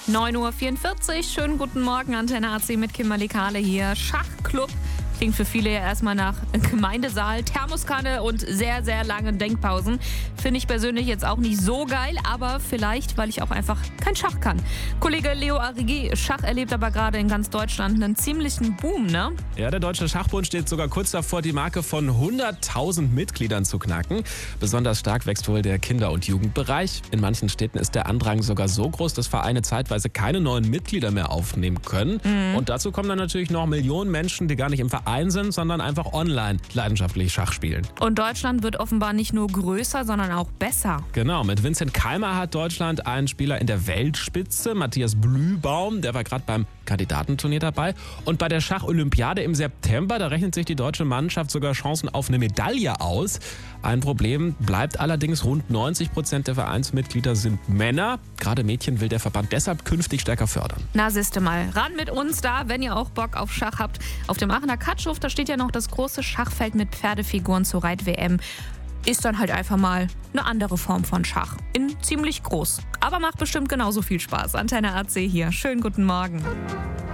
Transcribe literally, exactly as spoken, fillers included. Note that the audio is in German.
neun Uhr vierundvierzig, schönen guten Morgen, Antenne A C mit Kimberly Kahle hier. Schachclub klingt für viele ja erstmal nach Gemeindesaal, Thermoskanne und sehr, sehr langen Denkpausen. Finde ich persönlich jetzt auch nicht so geil, aber vielleicht, weil ich auch einfach kein Schach kann. Kollege Leo Arrighi, Schach erlebt aber gerade in ganz Deutschland einen ziemlichen Boom, ne? Ja, der Deutsche Schachbund steht sogar kurz davor, die Marke von hunderttausend Mitgliedern zu knacken. Besonders stark wächst wohl der Kinder- und Jugendbereich. In manchen Städten ist der Andrang sogar so groß, dass Vereine zeitweise keine neuen Mitglieder mehr aufnehmen können. Mhm. Und dazu kommen dann natürlich noch Millionen Menschen, die gar nicht im Verein sind, sondern einfach online leidenschaftlich Schach spielen. Und Deutschland wird offenbar nicht nur größer, sondern auch besser. Genau, mit Vincent Keimer hat Deutschland einen Spieler in der Weltspitze, Matthias Blühbaum, der war gerade beim Kandidatenturnier dabei. Und bei der Schach-Olympiade im September, da rechnet sich die deutsche Mannschaft sogar Chancen auf eine Medaille aus. Ein Problem bleibt allerdings, rund neunzig Prozent der Vereinsmitglieder sind Männer. Gerade Mädchen will der Verband deshalb künftig stärker fördern. Na, siehste mal, ran mit uns da, wenn ihr auch Bock auf Schach habt. Auf dem Aachener Katschhof, da steht ja noch das große Schachfeld mit Pferdefiguren zur Reit-W M. Ist dann halt einfach mal eine andere Form von Schach. In ziemlich groß. Aber macht bestimmt genauso viel Spaß. Antenne A C hier. Schönen guten Morgen.